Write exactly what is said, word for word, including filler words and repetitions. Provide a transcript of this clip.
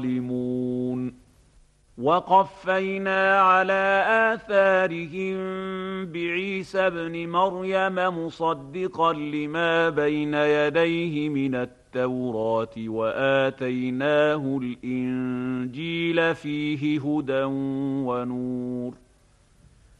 ظالمون وقفينا على آثارهم بعيسى ابن مريم مصدقا لما بين يديه من التوراة وآتيناه الإنجيل فيه هدى ونور